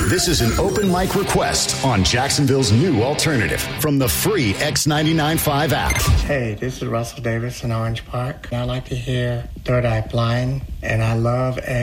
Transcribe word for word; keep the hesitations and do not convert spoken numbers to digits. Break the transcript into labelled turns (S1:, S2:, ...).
S1: This is an open mic request on Jacksonville's new alternative from the free X ninety-nine point five app.
S2: Hey, this is Russell Davis in Orange Park. I like to hear Third Eye Blind, and I love